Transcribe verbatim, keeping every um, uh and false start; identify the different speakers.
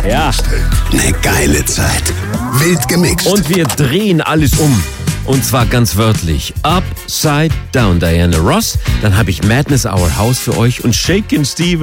Speaker 1: Ja.
Speaker 2: Eine geile Zeit. Wild gemixt.
Speaker 1: Und wir drehen alles um. Und zwar ganz wörtlich. Upside Down, Diana Ross. Dann habe ich Madness Our House für euch und Shakin' Steve.